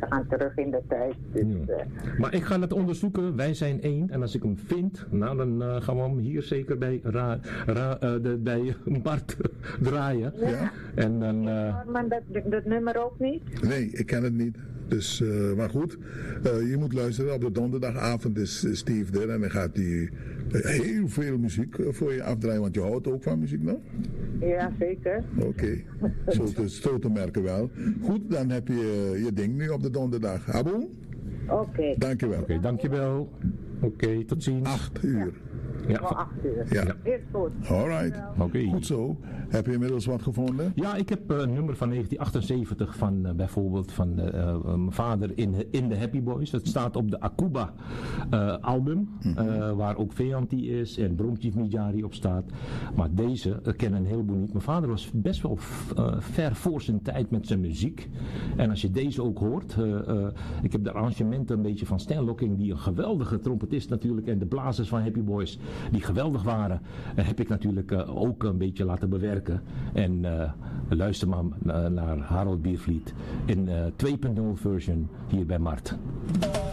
gaan terug in de tijd. Dus, Maar ik ga het onderzoeken. Wij zijn één. En als ik hem vind, nou dan gaan we hem hier zeker bij bij Bart draaien. Ja. En dan... Maar dat nummer ook niet? Nee, ik ken het niet. Dus, maar goed, je moet luisteren. Op de donderdagavond is Steve er en dan gaat hij heel veel muziek voor je afdraaien. Want je houdt ook van muziek, no? Ja, zeker. Oké, zo te merken wel. Goed, dan heb je je ding nu op de donderdag. Abo? Oké. Dankjewel. Oké, dankjewel. Oké, tot ziens. 8 uur. Ja. 8 uur. Ja. Is goed. Alright. Oké. Goed zo. Heb je inmiddels wat gevonden? Ja, ik heb een nummer van 1978 van bijvoorbeeld van mijn vader in de Happy Boys. Dat staat op de Akuba album, waar ook Veanti is en Bromchief Mijari op staat. Maar deze kennen een heleboel niet. Mijn vader was best wel ver voor zijn tijd met zijn muziek. En als je deze ook hoort, ik heb de arrangementen een beetje van Stan Locking, die een geweldige trompetist natuurlijk, en de blazers van Happy Boys, die geweldig waren, heb ik natuurlijk ook een beetje laten bewerken. En luister maar naar Harold Biervliet in 2.0 version hier bij Mart.